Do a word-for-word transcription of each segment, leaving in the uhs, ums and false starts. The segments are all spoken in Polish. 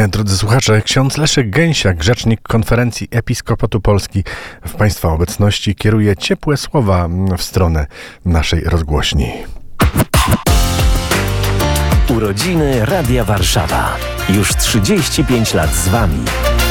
Drodzy słuchacze, ksiądz Leszek Gęsiak, rzecznik Konferencji Episkopatu Polski, w Państwa obecności kieruje ciepłe słowa w stronę naszej rozgłośni. Urodziny Radia Warszawa. Już trzydzieści pięć lat z Wami.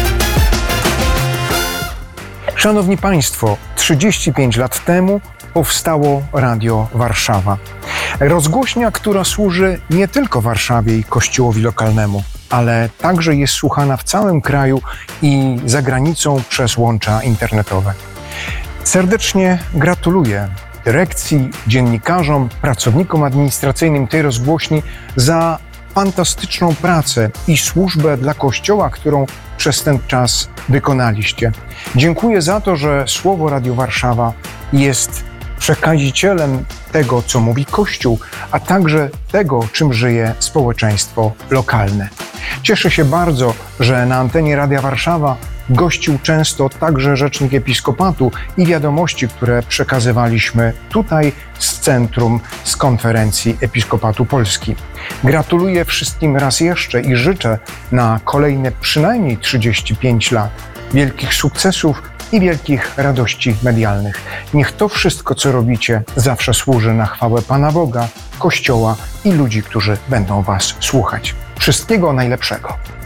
Szanowni Państwo, trzydzieści pięć lat temu powstało Radio Warszawa. Rozgłośnia, która służy nie tylko Warszawie i Kościołowi lokalnemu, ale także jest słuchana w całym kraju i za granicą przez łącza internetowe. Serdecznie gratuluję dyrekcji, dziennikarzom, pracownikom administracyjnym tej rozgłośni za fantastyczną pracę i służbę dla Kościoła, którą przez ten czas wykonaliście. Dziękuję za to, że Słowo Radio Warszawa jest przekazicielem tego, co mówi Kościół, a także tego, czym żyje społeczeństwo lokalne. Cieszę się bardzo, że na antenie Radia Warszawa gościł często także rzecznik Episkopatu i wiadomości, które przekazywaliśmy tutaj z centrum, z Konferencji Episkopatu Polski. Gratuluję wszystkim raz jeszcze i życzę na kolejne przynajmniej trzydzieści pięć lat wielkich sukcesów i wielkich radości medialnych. Niech to wszystko, co robicie, zawsze służy na chwałę Pana Boga, Kościoła i ludzi, którzy będą Was słuchać. Wszystkiego najlepszego.